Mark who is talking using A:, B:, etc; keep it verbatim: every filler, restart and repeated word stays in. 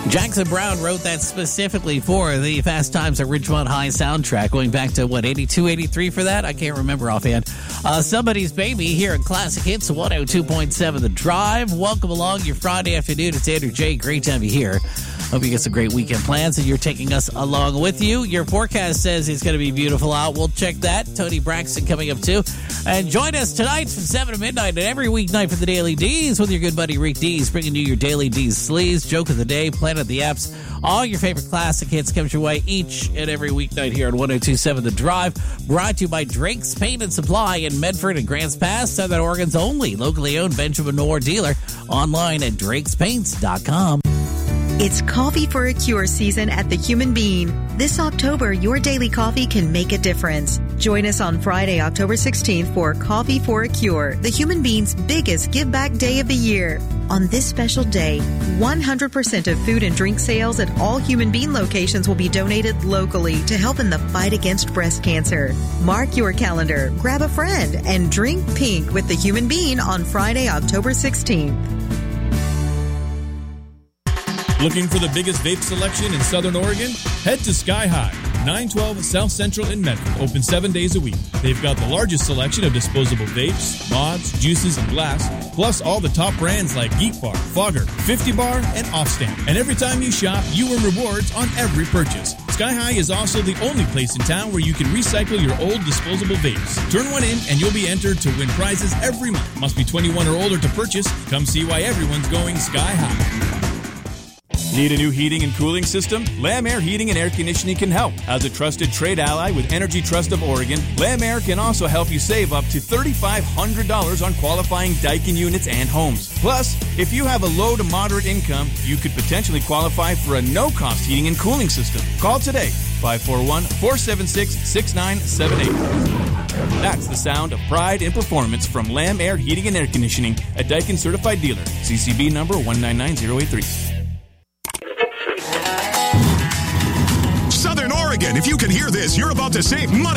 A: Jackson Browne wrote that specifically for the Fast Times at Ridgemont High soundtrack, going back to, what, eighty-two, eighty-three for that? I can't remember offhand. Uh, Somebody's Baby here at Classic Hits, one oh two point seven The Drive. Welcome along your Friday afternoon. It's Andrew J. Great to have you here. Hope you get some great weekend plans and you're taking us along with you. Your forecast says it's going to be beautiful out. We'll check that. Tony Braxton coming up too. And join us tonight from seven to midnight and every weeknight for the Daily D's with your good buddy Rick Dees, bringing you your Daily D's sleaze, joke of the day, Planet of the Apps. All your favorite classic hits comes your way each and every weeknight here on one oh two point seven The Drive. Brought to you by Drake's Paint and Supply in Medford and Grants Pass, Southern Oregon's only locally owned Benjamin Moore dealer. Online at drakes paints dot com.
B: It's Coffee for a Cure season at the Human Bean. This October, your daily coffee can make a difference. Join us on Friday, October sixteenth for Coffee for a Cure, the Human Bean's biggest give-back day of the year. On this special day, one hundred percent of food and drink sales at all Human Bean locations will be donated locally to help in the fight against breast cancer. Mark your calendar, grab a friend, and drink pink with the Human Bean on Friday, October sixteenth.
C: Looking for the biggest vape selection in Southern Oregon? Head to Sky High, nine twelve South Central in Medford, open seven days a week. They've got the largest selection of disposable vapes, mods, juices, and glass, plus all the top brands like Geek Bar, Fogger, fifty bar, and Offstamp. And every time you shop, you earn rewards on every purchase. Sky High is also the only place in town where you can recycle your old disposable vapes. Turn one in and you'll be entered to win prizes every month. Must be twenty-one or older to purchase. Come see why everyone's going Sky High. Need a new heating and cooling system? Lamb Air Heating and Air Conditioning can help. As a trusted trade ally with Energy Trust of Oregon, Lamb Air can also help you save up to three thousand five hundred dollars on qualifying Daikin units and homes. Plus, if you have a low to moderate income, you could potentially qualify for a no-cost heating and cooling system. Call today, five four one, four seven six, six nine seven eight. That's the sound of pride and performance from Lamb Air Heating and Air Conditioning, a Daikin certified dealer. C C B number one nine nine zero eight three.
D: Southern Oregon, if you can hear this, you're about to save money.